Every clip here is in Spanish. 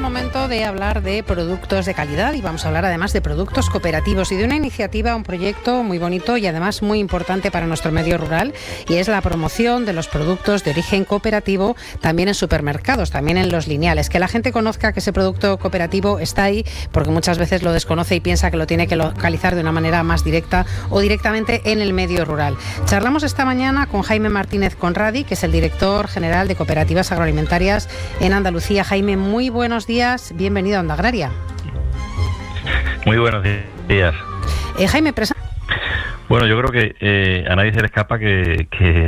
momento de hablar de productos de calidad y vamos a hablar además de productos cooperativos y de una iniciativa, un proyecto muy bonito y además muy importante para nuestro medio rural, y es la promoción de los productos de origen cooperativo también en supermercados, también en los lineales. Que la gente conozca que ese producto cooperativo está ahí, porque muchas veces lo desconoce y piensa que lo tiene que localizar de una manera más directa o directamente en el medio rural. Charlamos esta mañana con Jaime Martínez Conradi, que es el director general de Cooperativas Agroalimentarias en Andalucía. Jaime, muy buenos días, bienvenido a Onda Agraria. Muy buenos días. Jaime, Bueno, yo creo que a nadie se le escapa que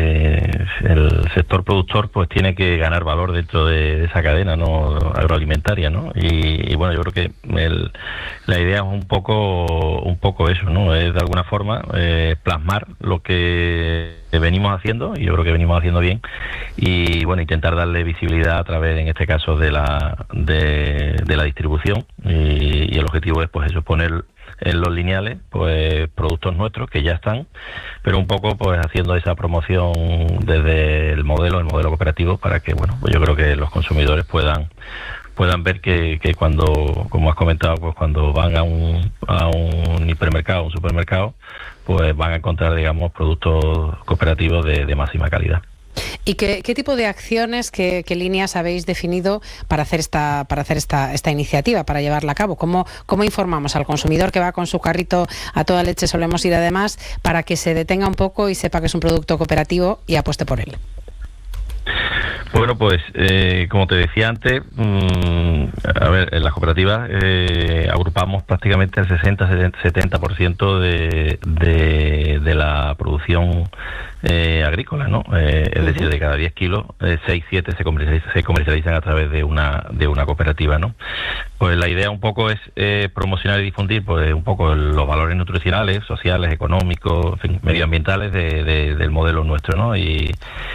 el sector productor pues tiene que ganar valor dentro de esa cadena no agroalimentaria, ¿no? Y bueno, yo creo que la idea es un poco eso, ¿no? Es de alguna forma plasmar lo que venimos haciendo, y yo creo que venimos haciendo bien, y bueno, intentar darle visibilidad a través, en este caso, de la distribución, y el objetivo es pues eso, poner en los lineales pues productos nuestros que ya están, pero un poco pues haciendo esa promoción desde el modelo cooperativo, para que bueno, pues yo creo que los consumidores puedan ver que cuando, como has comentado, pues cuando van a un hipermercado, a un supermercado, pues van a encontrar, digamos, productos cooperativos de máxima calidad. ¿Y qué tipo de acciones, qué líneas habéis definido para hacer esta iniciativa, para llevarla a cabo? ¿Cómo informamos al consumidor que va con su carrito a toda leche, solemos ir además, para que se detenga un poco y sepa que es un producto cooperativo y apueste por él? Bueno, pues como te decía antes, a ver, en las cooperativas agrupamos prácticamente el 60-70% de la producción agrícola, ¿no? Es decir, de cada 10 kilos, 6-7 se comercializan a través de una cooperativa, ¿no? Pues la idea un poco es promocionar y difundir pues un poco los valores nutricionales, sociales, económicos, en fin, medioambientales del modelo nuestro, ¿no? Y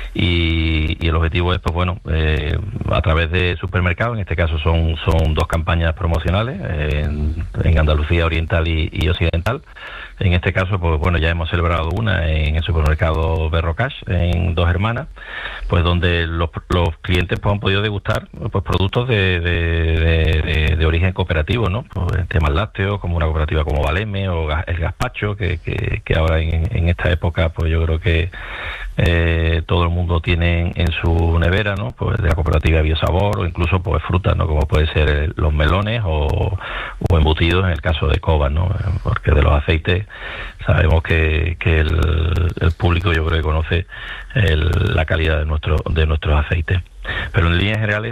el objetivo es, pues bueno, a través de supermercados, en este caso son dos campañas promocionales en Andalucía Oriental y Occidental. En este caso, pues bueno, ya hemos celebrado una en el supermercado Berrocash, en Dos Hermanas, pues donde los clientes pues han podido degustar pues productos de origen cooperativo, ¿no? Pues temas lácteos, como una cooperativa como Valeme o el Gazpacho, que ahora en esta época pues yo creo que todo el mundo tiene en su nevera, ¿no? Pues de la cooperativa Biosabor, o incluso pues frutas, ¿no? Como puede ser los melones o embutidos en el caso de Cobas, ¿no? Porque de los aceites sabemos que el público yo creo que conoce la calidad de nuestros aceites. Pero en líneas generales